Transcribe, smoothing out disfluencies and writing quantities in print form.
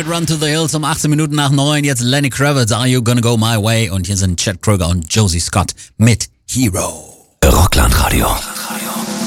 Run to the Hills um 18 Minuten nach 9. Jetzt Lenny Kravitz, Are You Gonna Go My Way? Und hier sind Chad Kroeger und Josie Scott mit Hero. Rockland Radio.